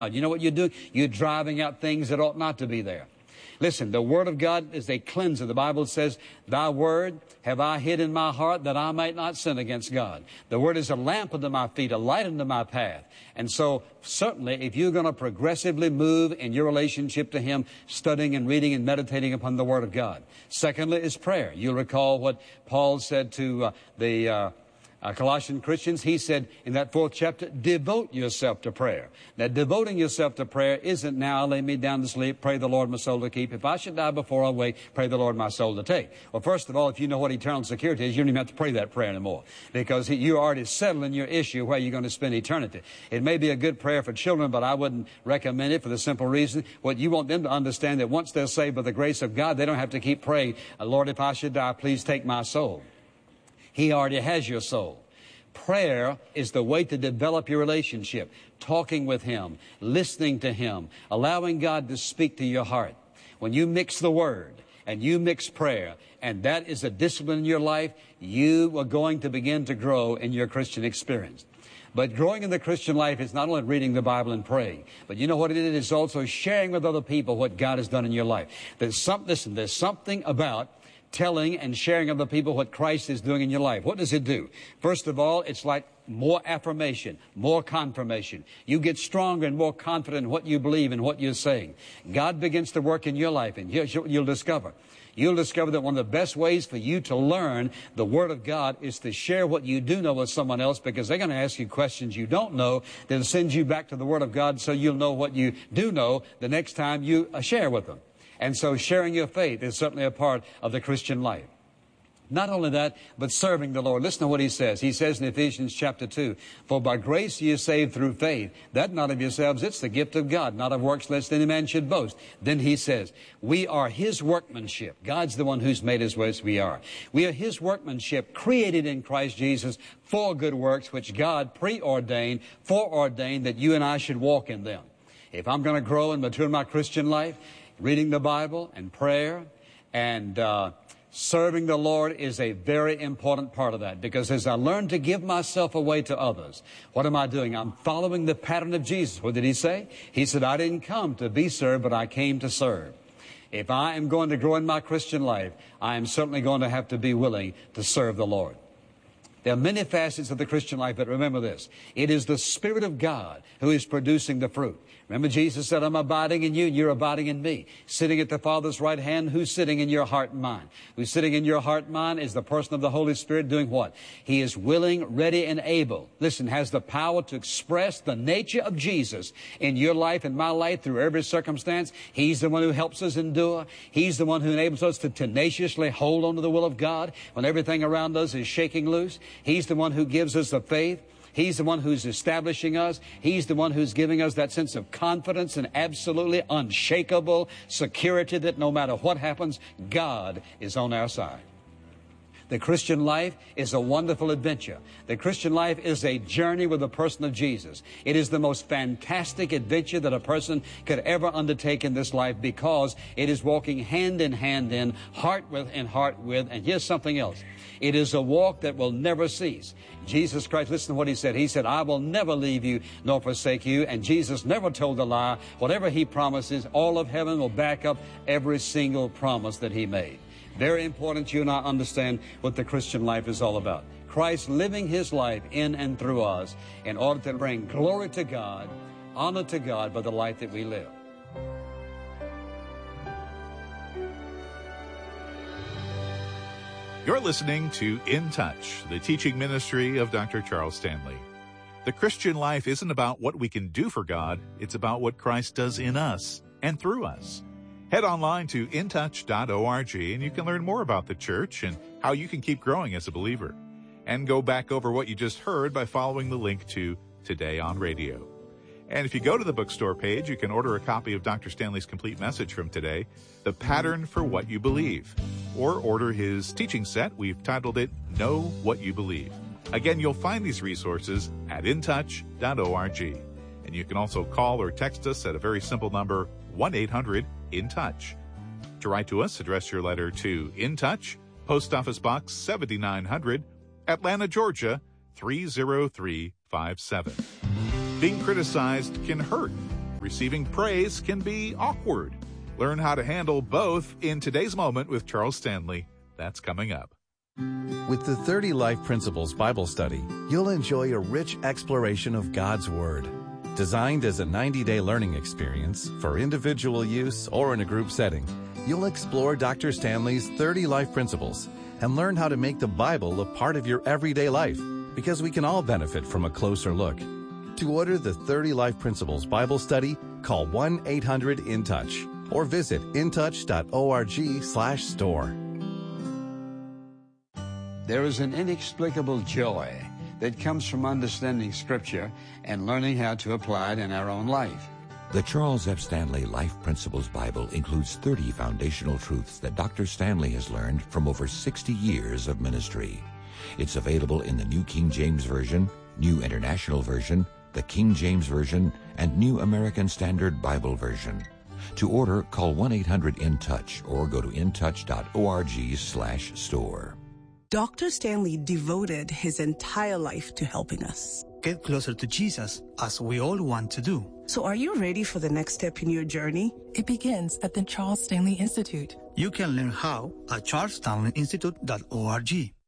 You know what you're doing? You're driving out things that ought not to be there. Listen, the Word of God is a cleanser. The Bible says, Thy Word have I hid in my heart that I might not sin against God. The Word is a lamp unto my feet, a light unto my path. And so, certainly, if you're going to progressively move in your relationship to Him, studying and reading and meditating upon the Word of God. Secondly is prayer. You'll recall what Paul said to the Colossian Christians. He said in that 4th chapter, devote yourself to prayer. Now, devoting yourself to prayer isn't now lay me down to sleep, pray the Lord my soul to keep. If I should die before I wake, pray the Lord my soul to take. Well, first of all, if you know what eternal security is, you don't even have to pray that prayer anymore, because you're already settling your issue where you're going to spend eternity. It may be a good prayer for children, but I wouldn't recommend it for the simple reason, what you want them to understand, that once they're saved by the grace of God, they don't have to keep praying, Lord, if I should die, please take my soul. He already has your soul. Prayer is the way to develop your relationship, talking with Him, listening to Him, allowing God to speak to your heart. When you mix the Word and you mix prayer, and that is a discipline in your life, you are going to begin to grow in your Christian experience. But growing in the Christian life is not only reading the Bible and praying, but you know what it is? It's also sharing with other people what God has done in your life. There's something about telling and sharing of the people what Christ is doing in your life. What does it do? First of all, it's like more affirmation, more confirmation. You get stronger and more confident in what you believe and what you're saying. God begins to work in your life, and you'll discover that one of the best ways for you to learn the Word of God is to share what you do know with someone else, because they're going to ask you questions you don't know that sends you back to the Word of God, so you'll know what you do know the next time you share with them. And so sharing your faith is certainly a part of the Christian life. Not only that, but serving the Lord. Listen to what He says. He says in Ephesians chapter 2, For by grace ye are saved through faith, that not of yourselves, it's the gift of God, not of works, lest any man should boast. Then He says, we are His workmanship. God's the one who's made us as we are. We are His workmanship, created in Christ Jesus for good works, which God foreordained that you and I should walk in them. If I'm going to grow and mature in my Christian life, reading the Bible and prayer and serving the Lord is a very important part of that, because as I learn to give myself away to others, what am I doing? I'm following the pattern of Jesus. What did He say? He said, I didn't come to be served, but I came to serve. If I am going to grow in my Christian life, I am certainly going to have to be willing to serve the Lord. There are many facets of the Christian life, but remember this. It is the Spirit of God who is producing the fruit. Remember, Jesus said, I'm abiding in you, and you're abiding in me. Sitting at the Father's right hand, who's sitting in your heart and mind? Who's sitting in your heart and mind is the person of the Holy Spirit doing what? He is willing, ready, and able. Listen, has the power to express the nature of Jesus in your life and my life through every circumstance. He's the one who helps us endure. He's the one who enables us to tenaciously hold on to the will of God when everything around us is shaking loose. He's the one who gives us the faith. He's the one who's establishing us. He's the one who's giving us that sense of confidence and absolutely unshakable security that no matter what happens, God is on our side. The Christian life is a wonderful adventure. The Christian life is a journey with the person of Jesus. It is the most fantastic adventure that a person could ever undertake in this life, because it is walking hand in hand in, heart with and heart with. And here's something else. It is a walk that will never cease. Jesus Christ, listen to what He said. He said, I will never leave you nor forsake you. And Jesus never told a lie. Whatever He promises, all of heaven will back up every single promise that He made. Very important you and I understand what the Christian life is all about. Christ living His life in and through us in order to bring glory to God, honor to God by the life that we live. You're listening to In Touch, the teaching ministry of Dr. Charles Stanley. The Christian life isn't about what we can do for God. It's about what Christ does in us and through us. Head online to intouch.org and you can learn more about the church and how you can keep growing as a believer. And go back over what you just heard by following the link to Today on Radio. And if you go to the bookstore page, you can order a copy of Dr. Stanley's complete message from today, The Pattern for What You Believe, or order his teaching set. We've titled it, Know What You Believe. Again, you'll find these resources at intouch.org. And you can also call or text us at a very simple number, 1-800-IN-TOUCH. To write to us, address your letter to In Touch, Post Office Box 7900, Atlanta, Georgia, 30357. Being criticized can hurt. Receiving praise can be awkward. Learn how to handle both in Today's Moment with Charles Stanley. That's coming up. With the 30 Life Principles Bible Study, you'll enjoy a rich exploration of God's Word. Designed as a 90-day learning experience for individual use or in a group setting, you'll explore Dr. Stanley's 30 Life Principles and learn how to make the Bible a part of your everyday life, because we can all benefit from a closer look. To order the 30 Life Principles Bible Study, call 1-800-IN-TOUCH or visit intouch.org/store. There is an inexplicable joy that comes from understanding Scripture and learning how to apply it in our own life. The Charles F. Stanley Life Principles Bible includes 30 foundational truths that Dr. Stanley has learned from over 60 years of ministry. It's available in the New King James Version, New International Version, the King James Version, and New American Standard Bible Version. To order, call 1-800-IN-TOUCH or go to intouch.org/store. Dr. Stanley devoted his entire life to helping us get closer to Jesus, as we all want to do. So are you ready for the next step in your journey? It begins at the Charles Stanley Institute. You can learn how at charlesstanleyinstitute.org.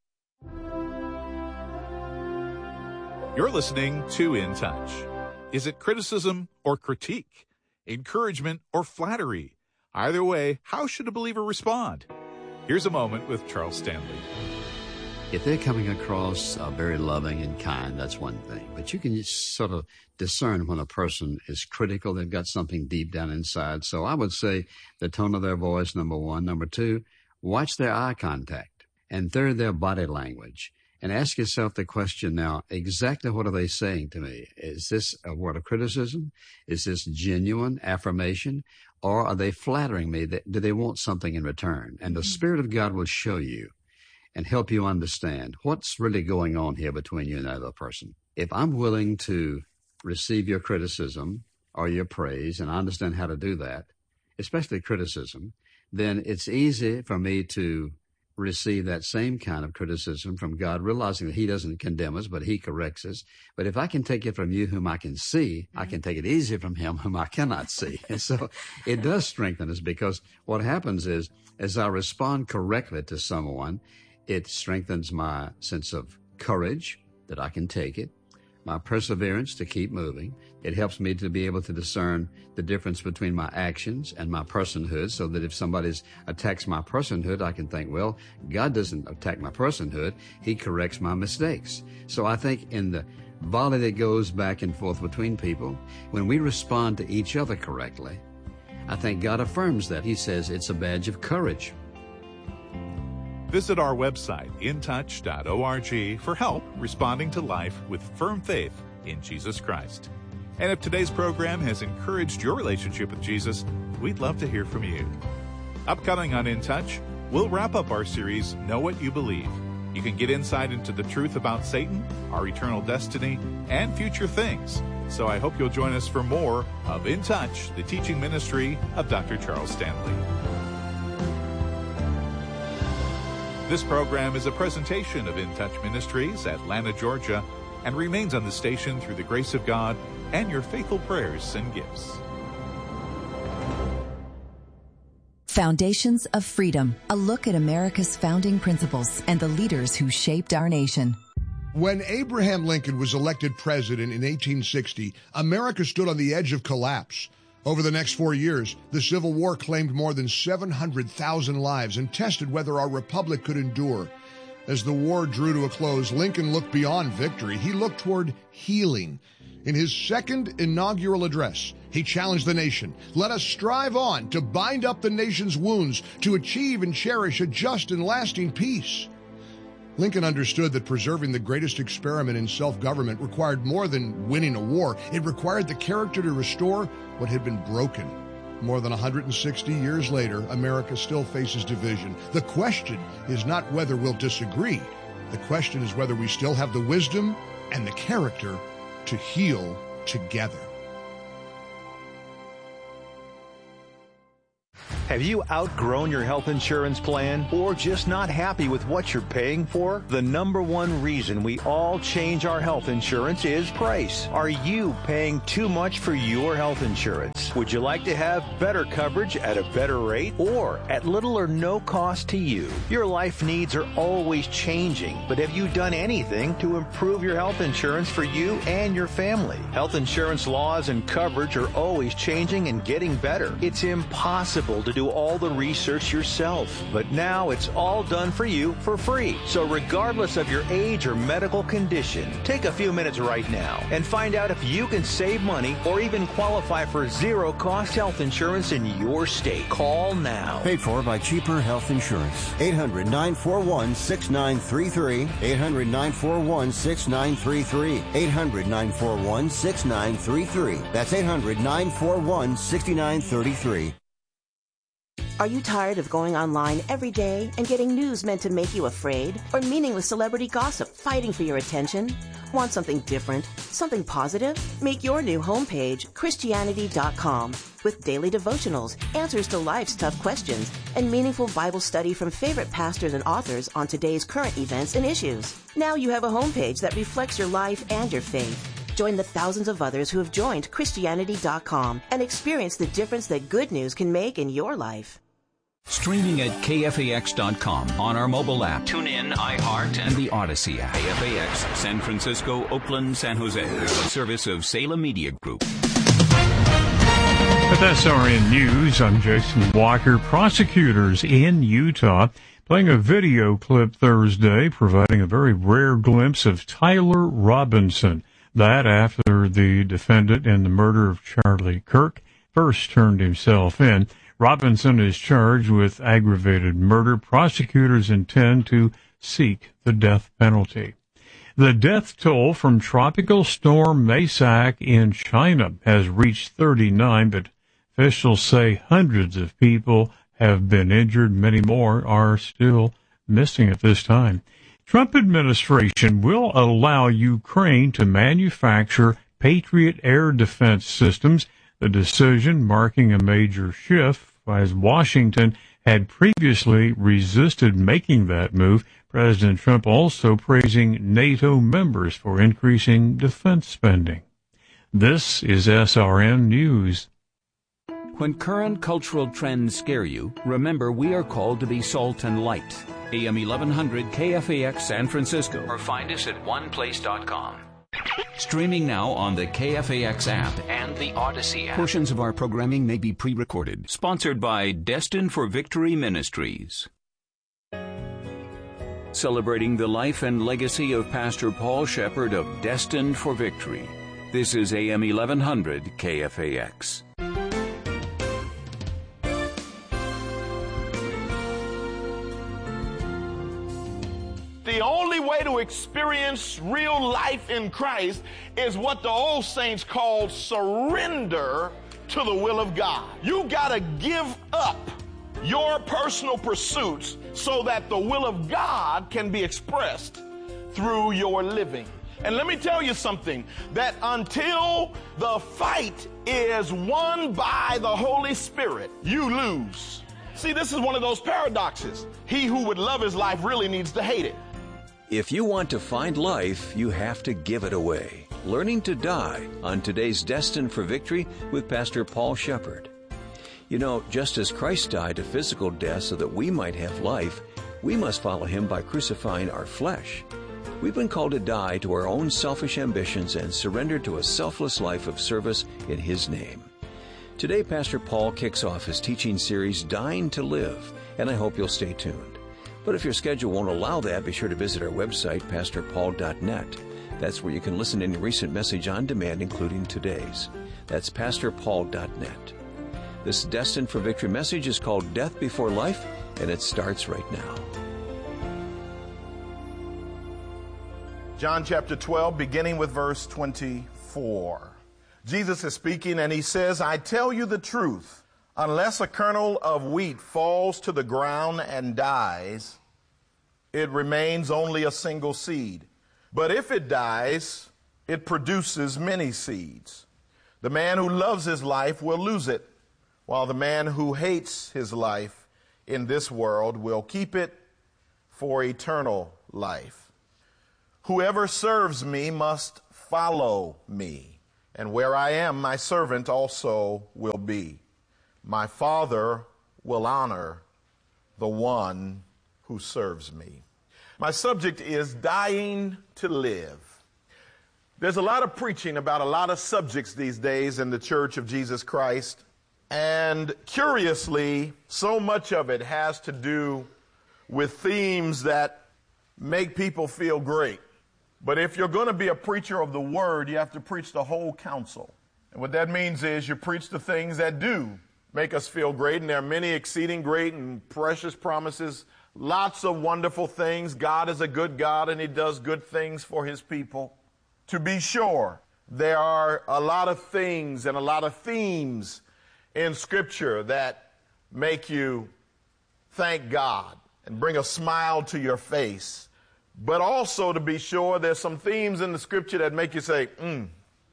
You're listening to In Touch. Is it criticism or critique? Encouragement or flattery? Either way, how should a believer respond? Here's a moment with Charles Stanley. If they're coming across very loving and kind, that's one thing. But you can just sort of discern when a person is critical, they've got something deep down inside. So I would say the tone of their voice, number one. Number two, watch their eye contact. And third, their body language. And ask yourself the question now, exactly what are they saying to me? Is this a word of criticism? Is this genuine affirmation? Or are they flattering me? Do they want something in return? And the Spirit of God will show you and help you understand what's really going on here between you and the other person. If I'm willing to receive your criticism or your praise, and I understand how to do that, especially criticism, then it's easy for me to receive that same kind of criticism from God, realizing that He doesn't condemn us, but He corrects us. But if I can take it from you whom I can see, I can take it easy from Him whom I cannot see. And so it does strengthen us, because what happens is, as I respond correctly to someone, it strengthens my sense of courage that I can take it, my perseverance to keep moving. It helps me to be able to discern the difference between my actions and my personhood, so that if somebody attacks my personhood, I can think, well, God doesn't attack my personhood. He corrects my mistakes. So I think in the volley that goes back and forth between people, when we respond to each other correctly, I think God affirms that. He says it's a badge of courage. Visit our website, intouch.org, for help responding to life with firm faith in Jesus Christ. And if today's program has encouraged your relationship with Jesus, we'd love to hear from you. Upcoming on In Touch, we'll wrap up our series, Know What You Believe. You can get insight into the truth about Satan, our eternal destiny, and future things. So I hope you'll join us for more of In Touch, the teaching ministry of Dr. Charles Stanley. This program is a presentation of In Touch Ministries, Atlanta, Georgia, and remains on the station through the grace of God and your faithful prayers and gifts. Foundations of Freedom, a look at America's founding principles and the leaders who shaped our nation. When Abraham Lincoln was elected president in 1860, America stood on the edge of collapse. Over the next 4 years, the Civil War claimed more than 700,000 lives and tested whether our republic could endure. As the war drew to a close, Lincoln looked beyond victory. He looked toward healing. In his second inaugural address, he challenged the nation. Let us strive on to bind up the nation's wounds, to achieve and cherish a just and lasting peace. Lincoln understood that preserving the greatest experiment in self-government required more than winning a war. It required the character to restore what had been broken. More than 160 years later, America still faces division. The question is not whether we'll disagree. The question is whether we still have the wisdom and the character to heal together. Have you outgrown your health insurance plan or just not happy with what you're paying for? The number one reason we all change our health insurance is price. Are you paying too much for your health insurance? Would you like to have better coverage at a better rate or at little or no cost to you? Your life needs are always changing, but have you done anything to improve your health insurance for you and your family? Health insurance laws and coverage are always changing and getting better. It's impossible to do all the research yourself, but now it's all done for you for free. So regardless of your age or medical condition, take a few minutes right now and find out if you can save money or even qualify for zero-cost health insurance in your state. Call now. Paid for by Cheaper Health Insurance. 800-941-6933. 800-941-6933. 800-941-6933. That's 800-941-6933. Are you tired of going online every day and getting news meant to make you afraid? Or meaningless celebrity gossip fighting for your attention? Want something different? Something positive? Make your new homepage Christianity.com with daily devotionals, answers to life's tough questions, and meaningful Bible study from favorite pastors and authors on today's current events and issues. Now you have a homepage that reflects your life and your faith. Join the thousands of others who have joined Christianity.com and experience the difference that good news can make in your life. Streaming at KFAX.com on our mobile app, TuneIn, iHeart, and the Odyssey app. KFAX, San Francisco, Oakland, San Jose. A service of Salem Media Group. With SRN News, I'm Jason Walker. Prosecutors in Utah playing a video clip Thursday providing a very rare glimpse of Tyler Robinson. That after the defendant in the murder of Charlie Kirk first turned himself in. Robinson is charged with aggravated murder. Prosecutors intend to seek the death penalty. The death toll from Tropical Storm Maysak in China has reached 39, but officials say hundreds of people have been injured. Many more are still missing at this time. Trump administration will allow Ukraine to manufacture Patriot air defense systems, the decision marking a major shift as Washington had previously resisted making that move. President Trump also praising NATO members for increasing defense spending. This is SRN News. When current cultural trends scare you, remember we are called to be salt and light. AM 1100 KFAX San Francisco, or find us at oneplace.com. Streaming now on the KFAX app and the Odyssey app. Portions of our programming may be pre-recorded. Sponsored by Destined for Victory Ministries. Celebrating the life and legacy of Pastor Paul Shepherd of Destined for Victory. This is AM 1100 KFAX. The only way to experience real life in Christ is what the old saints called surrender to the will of God. You gotta give up your personal pursuits so that the will of God can be expressed through your living. And let me tell you something, that until the fight is won by the Holy Spirit, you lose. See, this is one of those paradoxes. He who would love his life really needs to hate it. If you want to find life, you have to give it away. Learning to Die on today's Destined for Victory with Pastor Paul Shepherd. You know, just as Christ died a physical death so that we might have life, we must follow him by crucifying our flesh. We've been called to die to our own selfish ambitions and surrender to a selfless life of service in his name. Today, Pastor Paul kicks off his teaching series, Dying to Live, and I hope you'll stay tuned. But if your schedule won't allow that, be sure to visit our website, pastorpaul.net. That's where you can listen to any recent message on demand, including today's. That's pastorpaul.net. This Destined for Victory message is called Death Before Life, and it starts right now. John chapter 12, beginning with verse 24. Jesus is speaking, and he says, I tell you the truth. Unless a kernel of wheat falls to the ground and dies, it remains only a single seed. But if it dies, it produces many seeds. The man who loves his life will lose it, while the man who hates his life in this world will keep it for eternal life. Whoever serves me must follow me, and where I am, my servant also will be. My Father will honor the one who serves me. My subject is dying to live. There's a lot of preaching about a lot of subjects these days in the Church of Jesus Christ. And curiously, so much of it has to do with themes that make people feel great. But if you're going to be a preacher of the Word, you have to preach the whole counsel. And what that means is you preach the things that do make us feel great. And there are many exceeding great and precious promises, lots of wonderful things. God is a good God, and He does good things for His people. To be sure, there are a lot of things and a lot of themes in Scripture that make you thank God and bring a smile to your face. But also, to be sure, there's some themes in the Scripture that make you say, And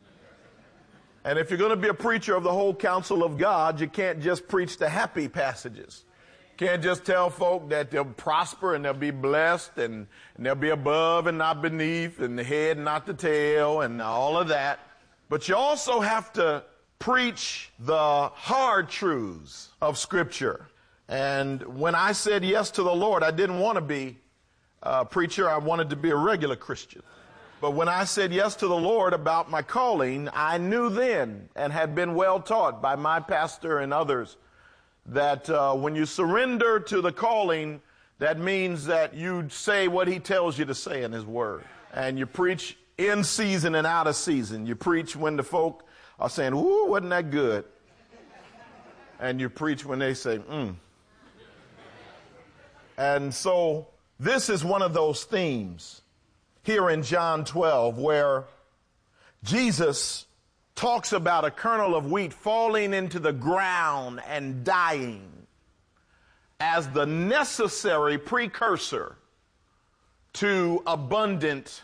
if you're going to be a preacher of the whole counsel of God, you can't just preach the happy passages. You can't just tell folk that they'll prosper and they'll be blessed and they'll be above and not beneath and the head and not the tail and all of that. But you also have to preach the hard truths of Scripture. And when I said yes to the Lord, I didn't want to be a preacher. I wanted to be a regular Christian. But when I said yes to the Lord about my calling, I knew then and had been well taught by my pastor and others that when you surrender to the calling, that means that you say what He tells you to say in His Word. And you preach in season and out of season. You preach when the folk are saying, "Ooh, wasn't that good?" And you preach when they say, And so this is one of those themes here in John 12 where Jesus talks about a kernel of wheat falling into the ground and dying as the necessary precursor to abundant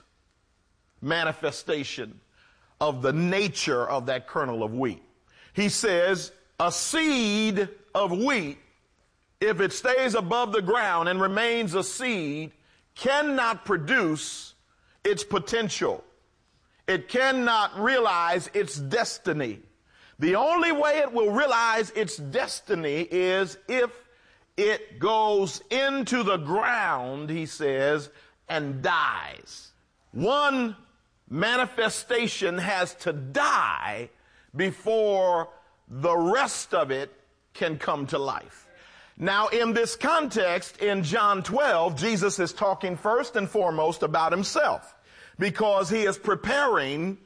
manifestation of the nature of that kernel of wheat. He says a seed of wheat, if it stays above the ground and remains a seed, cannot produce its potential. It cannot realize its destiny. The only way it will realize its destiny is if it goes into the ground, he says, and dies. One manifestation has to die before the rest of it can come to life. Now, in this context, in John 12, Jesus is talking first and foremost about himself because he is preparing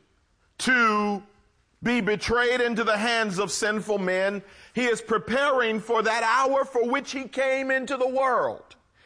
to be betrayed into the hands of sinful men. He is preparing for that hour for which he came into the world.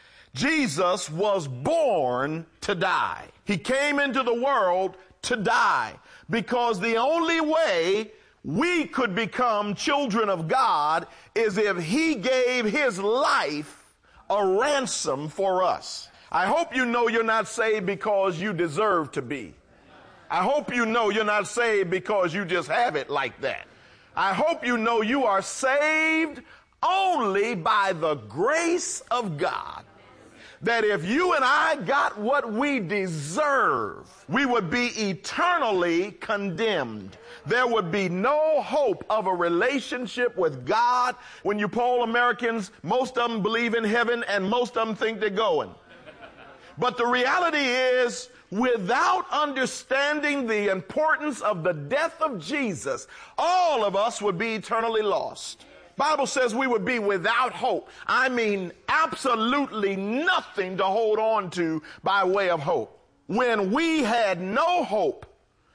Jesus was born to die. He came into the world to die because the only way we could become children of God is if he gave his life a ransom for us. I hope you know you're not saved because you deserve to be. I hope you know you're not saved because you just have it like that. I hope you know you are saved only by the grace of God. That if you and I got what we deserve, we would be eternally condemned. There would be no hope of a relationship with God. When you poll Americans, most of them believe in heaven and most of them think they're going. But the reality is, without understanding the importance of the death of Jesus, all of us would be eternally lost. Bible says we would be without hope. I mean, absolutely nothing to hold on to by way of hope. When we had no hope,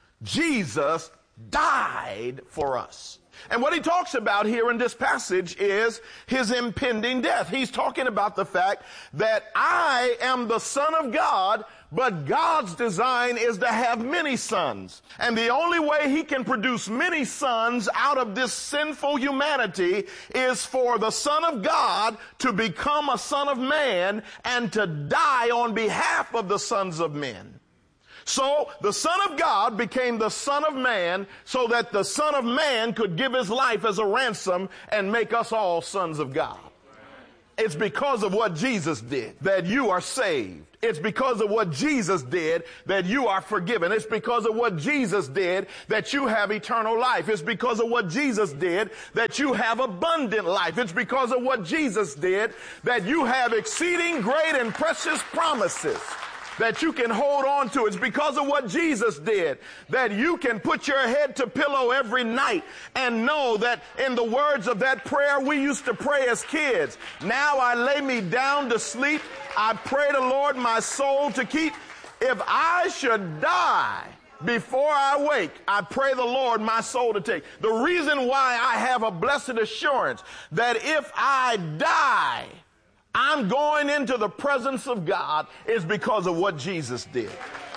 Jesus died for us. And what he talks about here in this passage is his impending death. He's talking about the fact that I am the Son of God, but God's design is to have many sons. And the only way he can produce many sons out of this sinful humanity is for the Son of God to become a son of man and to die on behalf of the sons of men. So the Son of God became the Son of Man so that the Son of Man could give his life as a ransom and make us all sons of God. It's because of what Jesus did that you are saved. It's because of what Jesus did that you are forgiven. It's because of what Jesus did that you have eternal life. It's because of what Jesus did that you have abundant life. It's because of what Jesus did that you have exceeding great and precious promises that you can hold on to. It's because of what Jesus did that you can put your head to pillow every night and know that in the words of that prayer we used to pray as kids, now I lay me down to sleep, I pray the Lord my soul to keep. If I should die before I wake, I pray the Lord my soul to take. The reason why I have a blessed assurance that if I die, I'm going into the presence of God is because of what Jesus did.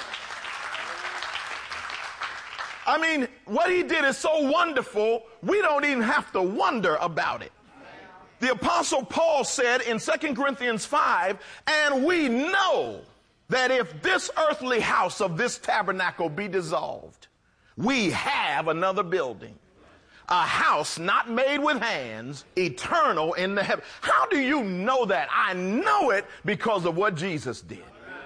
I mean, what he did is so wonderful, we don't even have to wonder about it. The Apostle Paul said in 2 Corinthians 5, and we know that if this earthly house of this tabernacle be dissolved, we have another building. A house not made with hands, eternal in the heaven. How do you know that? I know it because of what Jesus did.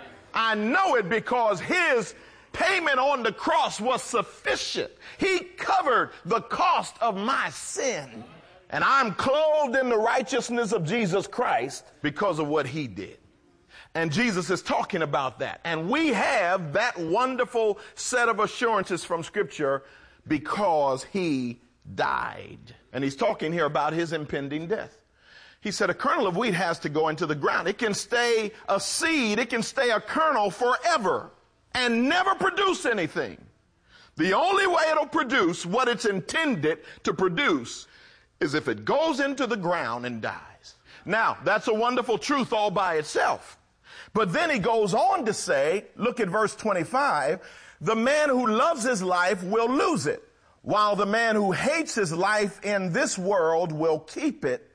I know it because his payment on the cross was sufficient. He covered the cost of my sin. And I'm clothed in the righteousness of Jesus Christ because of what he did. And Jesus is talking about that. And we have that wonderful set of assurances from Scripture because he died. And he's talking here about his impending death. He said a kernel of wheat has to go into the ground. It can stay a seed, it can stay a kernel forever and never produce anything. The only way it'll produce what it's intended to produce is if it goes into the ground and dies. Now, that's a wonderful truth all by itself. But then he goes on to say, look at verse 25, the man who loves his life will lose it, while the man who hates his life in this world will keep it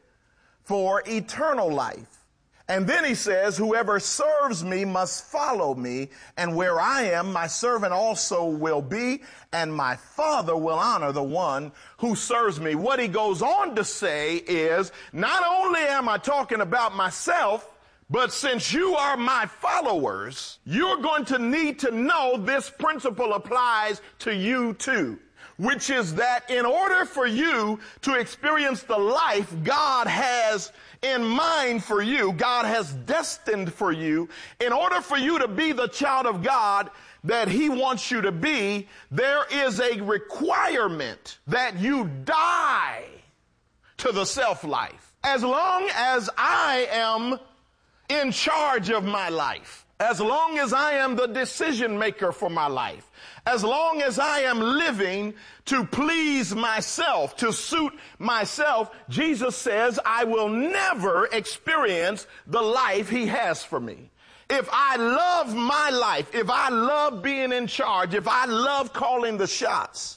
for eternal life. And then he says, whoever serves me must follow me, and where I am, my servant also will be, and my Father will honor the one who serves me. What he goes on to say is, not only am I talking about myself, but since you are my followers, you're going to need to know this principle applies to you too. Which is that in order for you to experience the life God has in mind for you, God has destined for you, in order for you to be the child of God that he wants you to be, there is a requirement that you die to the self-life. As long as I am in charge of my life, as long as I am the decision maker for my life, as long as I am living to please myself, to suit myself, Jesus says I will never experience the life he has for me. If I love my life, if I love being in charge, if I love calling the shots,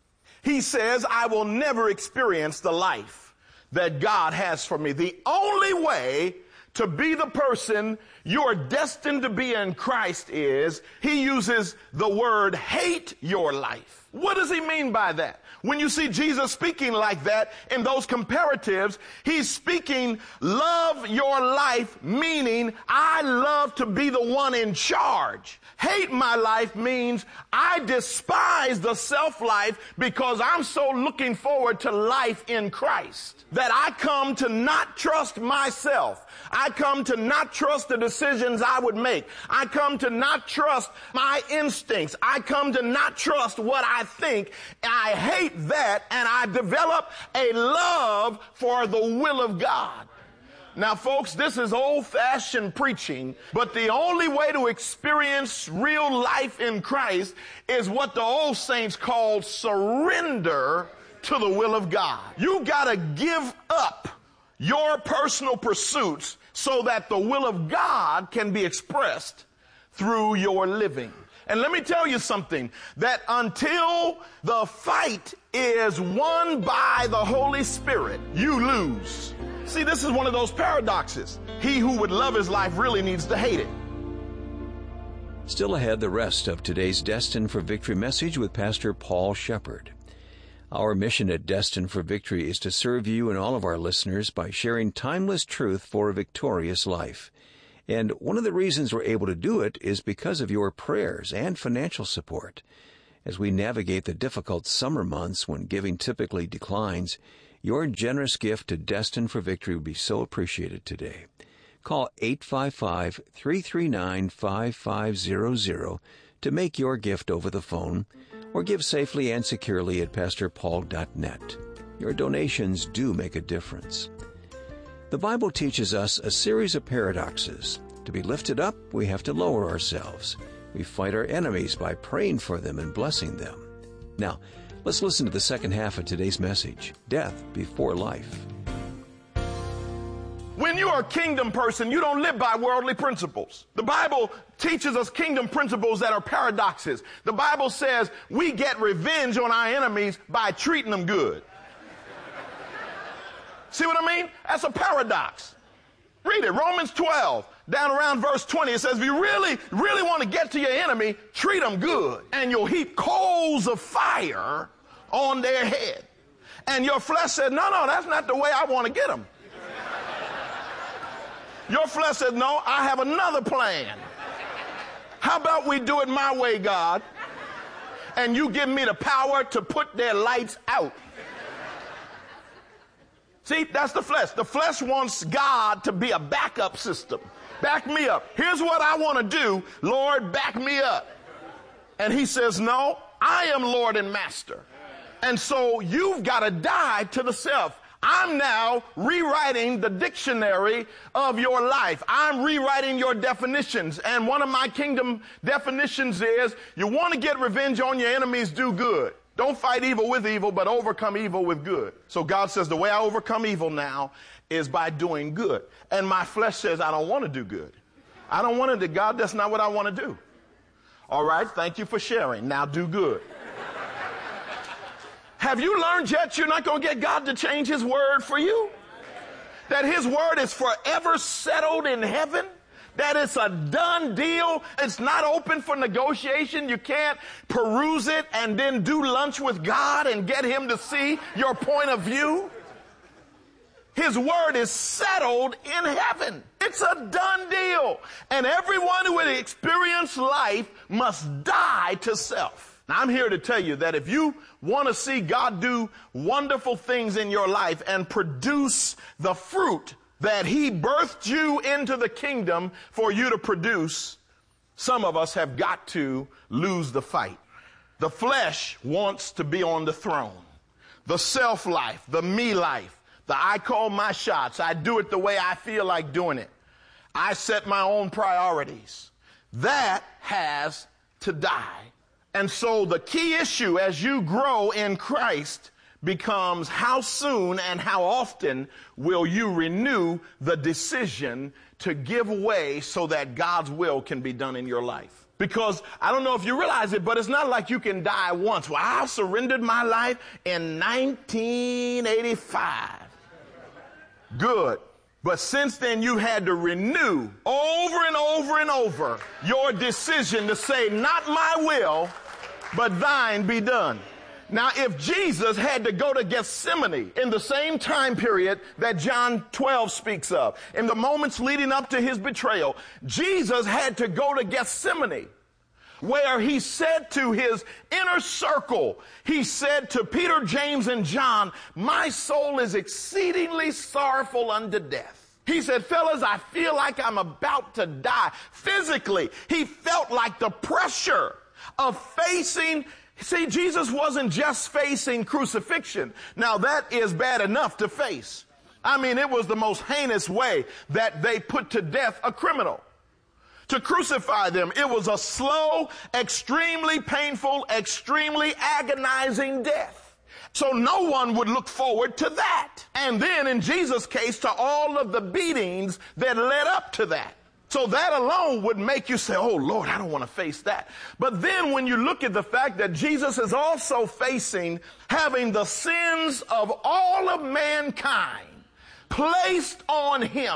he says I will never experience the life that God has for me. The only way to be the person you're destined to be in Christ is, he uses the word hate your life. What does he mean by that? When you see Jesus speaking like that in those comparatives, he's speaking love your life, meaning I love to be the one in charge. Hate my life means I despise the self-life because I'm so looking forward to life in Christ that I come to not trust myself. I come to not trust the decisions I would make. I come to not trust my instincts. I come to not trust what I think. I hate that, and I develop a love for the will of God. Now, folks, this is old-fashioned preaching, but the only way to experience real life in Christ is what the old saints called surrender to the will of God. You gotta give up your personal pursuits so that the will of God can be expressed through your living. And let me tell you something, that until the fight is won by the Holy Spirit, you lose. See, this is one of those paradoxes. He who would love his life really needs to hate it. Still ahead, the rest of today's Destined for Victory message with Pastor Paul Shepard. Our mission at Destined for Victory is to serve you and all of our listeners by sharing timeless truth for a victorious life. And one of the reasons we're able to do it is because of your prayers and financial support. As we navigate the difficult summer months when giving typically declines, your generous gift to Destined for Victory would be so appreciated today. Call 855-339-5500 to make your gift over the phone, or give safely and securely at PastorPaul.net. Your donations do make a difference. The Bible teaches us a series of paradoxes. To be lifted up, we have to lower ourselves. We fight our enemies by praying for them and blessing them. Now, let's listen to the second half of today's message, Death Before Life. When you are a kingdom person, you don't live by worldly principles. The Bible teaches us kingdom principles that are paradoxes. The Bible says we get revenge on our enemies by treating them good. See what I mean? That's a paradox. Read it, Romans 12, down around verse 20. It says, if you really want to get to your enemy, treat them good, and you'll heap coals of fire on their head. And your flesh said, no, that's not the way I want to get them. Your flesh says, no, I have another plan. How about we do it my way, God, and you give me the power to put their lights out? See, that's the flesh. The flesh wants God to be a backup system. Back me up. Here's what I want to do. Lord, back me up. And he says, no, I am Lord and Master. And so you've got to die to the self. I'm now rewriting the dictionary of your life. I'm rewriting your definitions. And one of my kingdom definitions is you want to get revenge on your enemies, do good. Don't fight evil with evil, but overcome evil with good. So God says the way I overcome evil now is by doing good. And my flesh says I don't want to do good. I don't want to do God. That's not what I want to do. All right, thank you for sharing. Now do good. Have you learned yet you're not going to get God to change his word for you? That his word is forever settled in heaven? That it's a done deal? It's not open for negotiation. You can't peruse it and then do lunch with God and get him to see your point of view? His word is settled in heaven. It's a done deal. And everyone who would experience life must die to self. Now, I'm here to tell you that if you want to see God do wonderful things in your life and produce the fruit that he birthed you into the kingdom for you to produce, some of us have got to lose the fight. The flesh wants to be on the throne. The self life, the me life, the I call my shots. I do it the way I feel like doing it. I set my own priorities. That has to die. And so the key issue as you grow in Christ becomes how soon and how often will you renew the decision to give way so that God's will can be done in your life. Because I don't know if you realize it, but it's not like you can die once. Well, I surrendered my life in 1985. Good. But since then, you had to renew over and over and over your decision to say, not my will, but thine be done. Now, if Jesus had to go to Gethsemane in the same time period that John 12 speaks of, in the moments leading up to his betrayal, Jesus had to go to Gethsemane, where he said to his inner circle, he said to Peter, James, and John, my soul is exceedingly sorrowful unto death. He said, fellas, I feel like I'm about to die. Physically, he felt like the pressure of facing. See, Jesus wasn't just facing crucifixion. Now, that is bad enough to face. I mean, it was the most heinous way that they put to death a criminal. To crucify them, it was a slow, extremely painful, extremely agonizing death. So no one would look forward to that. And then, in Jesus' case, to all of the beatings that led up to that. So that alone would make you say, oh, Lord, I don't want to face that. But then when you look at the fact that Jesus is also facing having the sins of all of mankind placed on him,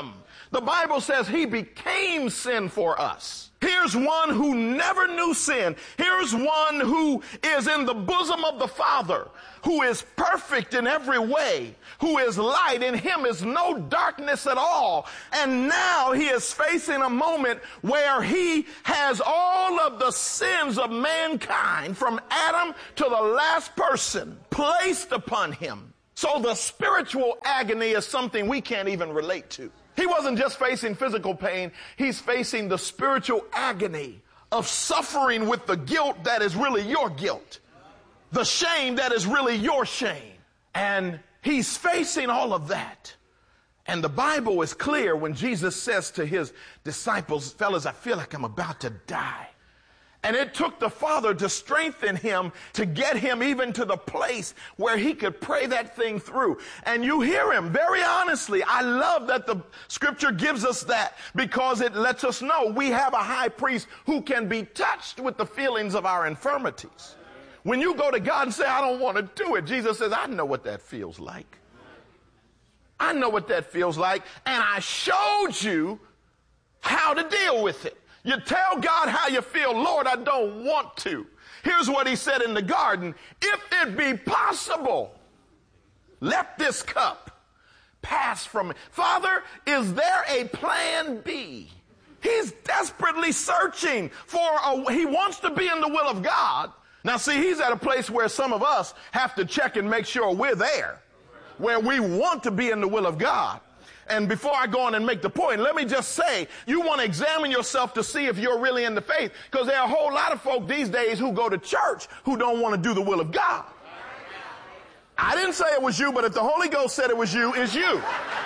The Bible says he became sin for us. Here's one who never knew sin. Here's one who is in the bosom of the Father, who is perfect in every way, who is light. In him is no darkness at all. And now he is facing a moment where he has all of the sins of mankind, from Adam to the last person, placed upon him. So the spiritual agony is something we can't even relate to. He wasn't just facing physical pain, he's facing the spiritual agony of suffering with the guilt that is really your guilt, the shame that is really your shame. And he's facing all of that. And the Bible is clear when Jesus says to his disciples, fellas, I feel like I'm about to die. And it took the Father to strengthen him, to get him even to the place where he could pray that thing through. And you hear him very honestly. I love that the scripture gives us that, because it lets us know we have a high priest who can be touched with the feelings of our infirmities. When you go to God and say, I don't want to do it, Jesus says, I know what that feels like. I know what that feels like, and I showed you how to deal with it. You tell God how you feel. Lord, I don't want to. Here's what he said in the garden. If it be possible, let this cup pass from me. Father, is there a plan B? He's desperately searching he wants to be in the will of God. Now see, he's at a place where some of us have to check and make sure we're there, where we want to be in the will of God. And before I go on and make the point, let me just say, you want to examine yourself to see if you're really in the faith, because there are a whole lot of folk these days who go to church who don't want to do the will of God. I didn't say it was you, but if the Holy Ghost said it was you, it's you.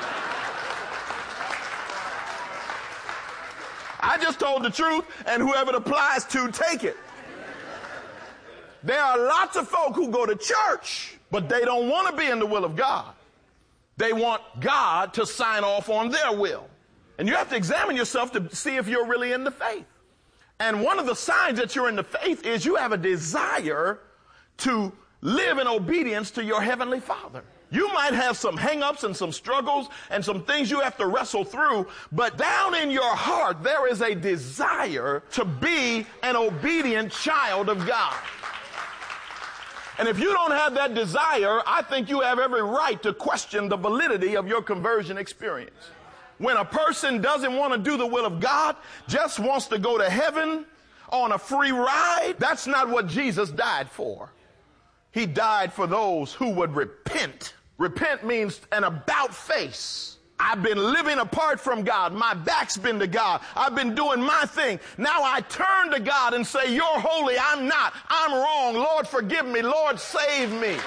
I just told the truth, and whoever it applies to, take it. There are lots of folk who go to church, but they don't want to be in the will of God. They want God to sign off on their will. And you have to examine yourself to see if you're really in the faith. And one of the signs that you're in the faith is you have a desire to live in obedience to your Heavenly Father. You might have some hang-ups and some struggles and some things you have to wrestle through, but down in your heart there is a desire to be an obedient child of God. And if you don't have that desire, I think you have every right to question the validity of your conversion experience. When a person doesn't want to do the will of God, just wants to go to heaven on a free ride, that's not what Jesus died for. He died for those who would repent. Repent means an about face. I've been living apart from God. My back's been to God. I've been doing my thing. Now I turn to God and say, you're holy, I'm not. I'm wrong. Lord, forgive me. Lord, save me.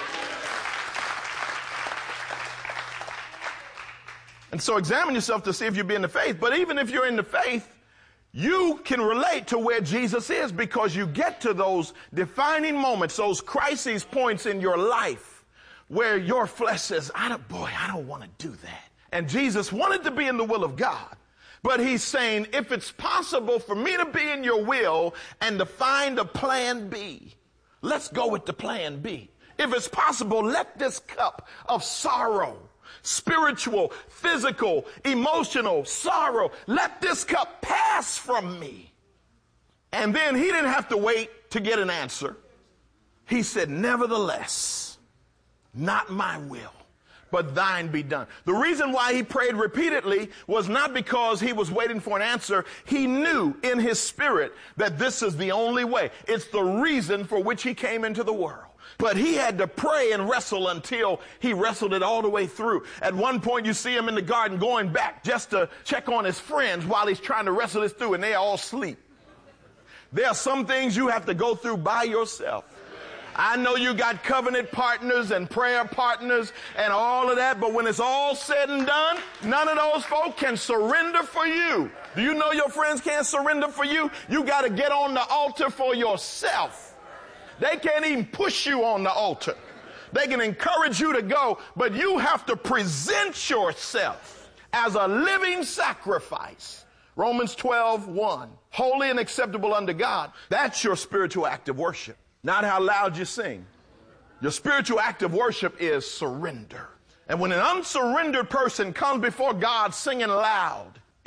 And so examine yourself to see if you're in the faith. But even if you're in the faith, you can relate to where Jesus is, because you get to those defining moments, those crisis points in your life where your flesh says, I don't want to do that. And Jesus wanted to be in the will of God. But he's saying, if it's possible for me to be in your will and to find a plan B, let's go with the plan B. If it's possible, let this cup of sorrow, spiritual, physical, emotional sorrow, let this cup pass from me. And then he didn't have to wait to get an answer. He said, nevertheless, not my will, but thine be done. The reason why he prayed repeatedly was not because he was waiting for an answer. He knew in his spirit that this is the only way. It's the reason for which he came into the world. But he had to pray and wrestle until he wrestled it all the way through. At one point, you see him in the garden going back just to check on his friends while he's trying to wrestle this through, and they all sleep. There are some things you have to go through by yourself. I know you got covenant partners and prayer partners and all of that, but when it's all said and done, none of those folk can surrender for you. Do you know your friends can't surrender for you? You got to get on the altar for yourself. They can't even push you on the altar. They can encourage you to go, but you have to present yourself as a living sacrifice. Romans 12:1, holy and acceptable unto God. That's your spiritual act of worship. Not how loud you sing. Your spiritual act of worship is surrender. And when an unsurrendered person comes before God singing loud,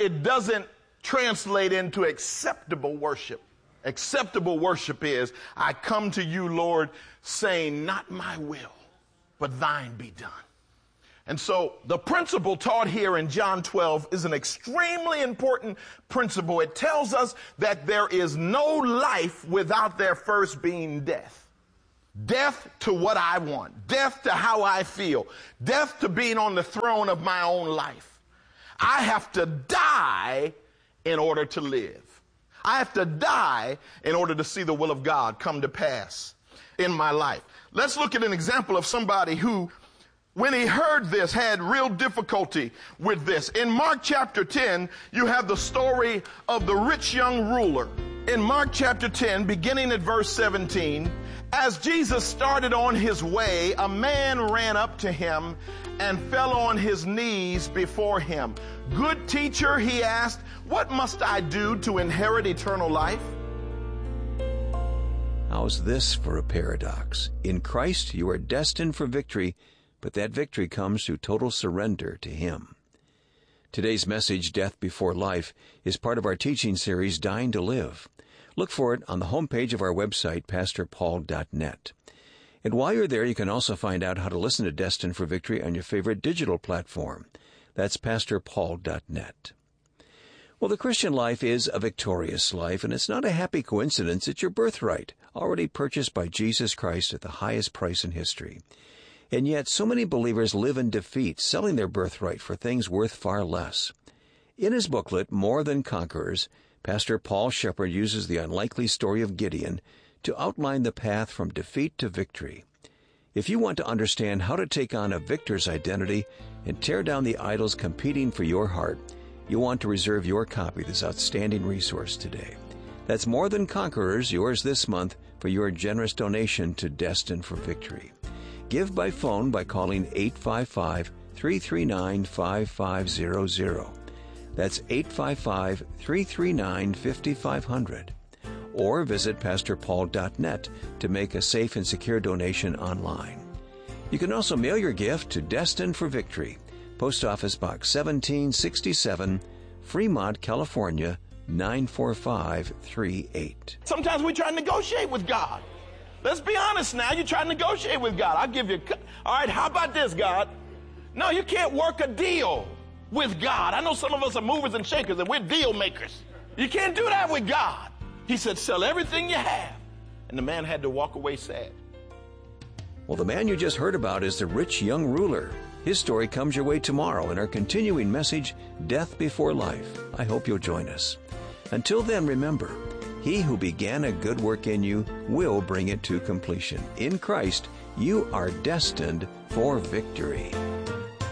it doesn't translate into acceptable worship. Acceptable worship is, I come to you, Lord, saying, not my will, but thine be done. And so the principle taught here in John 12 is an extremely important principle. It tells us that there is no life without there first being death. Death to what I want. Death to how I feel. Death to being on the throne of my own life. I have to die in order to live. I have to die in order to see the will of God come to pass in my life. Let's look at an example of somebody who, when he heard this, had real difficulty with this. In Mark chapter 10, you have the story of the rich young ruler. In Mark chapter 10, beginning at verse 17, as Jesus started on his way, a man ran up to him and fell on his knees before him. Good teacher, he asked, what must I do to inherit eternal life? How's this for a paradox? In Christ, you are destined for victory, but that victory comes through total surrender to Him. Today's message, Death Before Life, is part of our teaching series, Dying to Live. Look for it on the homepage of our website, pastorpaul.net. And while you're there, you can also find out how to listen to Destined for Victory on your favorite digital platform. That's pastorpaul.net. Well, the Christian life is a victorious life, and it's not a happy coincidence. It's your birthright, already purchased by Jesus Christ at the highest price in history. And yet, so many believers live in defeat, selling their birthright for things worth far less. In his booklet, More Than Conquerors, Pastor Paul Shepard uses the unlikely story of Gideon to outline the path from defeat to victory. If you want to understand how to take on a victor's identity and tear down the idols competing for your heart, you'll want to reserve your copy of this outstanding resource today. That's More Than Conquerors, yours this month for your generous donation to Destined for Victory. Give by phone by calling 855-339-5500. That's 855-339-5500. Or visit pastorpaul.net to make a safe and secure donation online. You can also mail your gift to Destined for Victory, Post Office Box 1767, Fremont, California, 94538. Sometimes we try to negotiate with God. Let's be honest now. You try to negotiate with God. I'll give you, all right, how about this, God? No, you can't work a deal with God. I know some of us are movers and shakers and we're deal makers. You can't do that with God. He said, sell everything you have. And the man had to walk away sad. Well, the man you just heard about is the rich young ruler. His story comes your way tomorrow in our continuing message, Death Before Life. I hope you'll join us. Until then, remember, He who began a good work in you will bring it to completion. In Christ, you are destined for victory.